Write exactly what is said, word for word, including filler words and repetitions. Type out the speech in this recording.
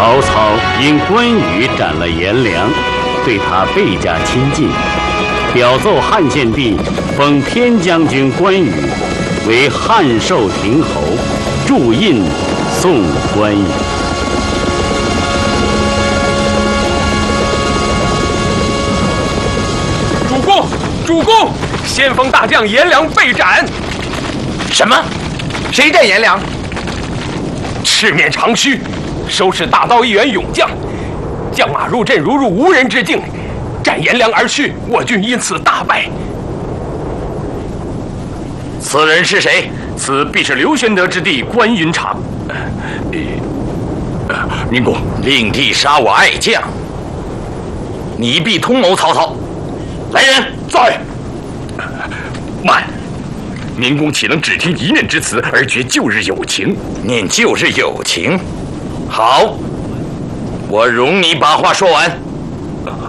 曹操因关羽斩了颜良，对他倍加亲近，表奏汉献帝封偏将军关羽为汉寿亭侯，铸印送关羽。 主公，主公，先锋大将颜良被斩。 什么？谁斩颜良？ 赤面长须，收拾大刀一员勇将，将马入阵如入无人之境，斩颜良而去，我军因此大败。 此人是谁？ 此必是刘玄德之弟关云长。呃， 呃，明公，令弟杀我爱将，你必通谋曹操。来人， 在。 慢。 明公岂能只听一面之词而绝旧日友情？ 念旧日友情，好，我容你把话说完。